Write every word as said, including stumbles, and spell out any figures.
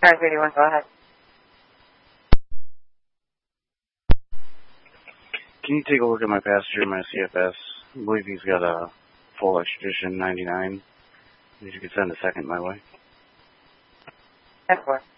Car thirty-one, go ahead. Can you take a look at my passenger, my C F S? I believe he's got a full extradition ninety-nine. If you could send a second my way. ten four.